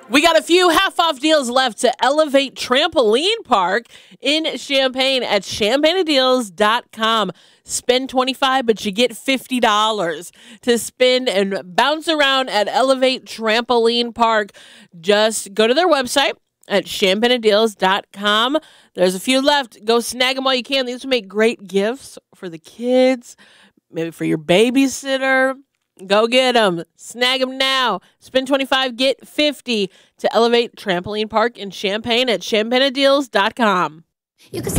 We got a few half-off deals left to Elevate Trampoline Park in Champaign at champagnedeals.com. Spend $25, but you get $50 to spend and bounce around at Elevate Trampoline Park. Just go to their website at champagnedeals.com. There's a few left. Go snag them while you can. These will make great gifts for the kids, maybe for your babysitter. Go get them. Snag them now. Spend $25, get $50 to Elevate Trampoline Park in Champaign at champagnedeals.com.